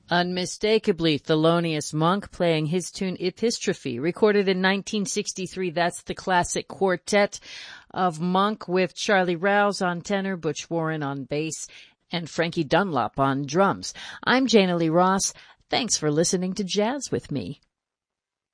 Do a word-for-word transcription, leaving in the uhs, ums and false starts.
Unmistakably Thelonious Monk playing his tune Epistrophe, recorded in nineteen sixty-three. That's the classic quartet of Monk with Charlie Rouse on tenor, Butch Warren on bass, and Frankie Dunlop on drums. I'm Jana Lee Ross. Thanks for listening to Jazz with me.